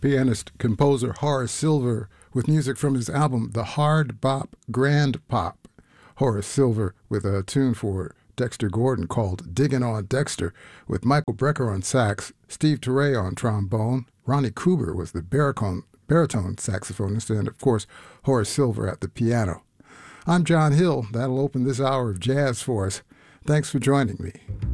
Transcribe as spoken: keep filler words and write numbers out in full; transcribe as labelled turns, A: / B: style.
A: pianist composer Horace Silver with music from his album The Hard Bop Grand Pop. Horace Silver with a tune for Dexter Gordon called Diggin' on Dexter, with Michael Brecker on sax, Steve Turre on trombone, Ronnie Kuber was the baritone, baritone saxophonist, and of course Horace Silver at the piano. I'm John Hill. That'll open this hour of jazz for us. Thanks for joining me.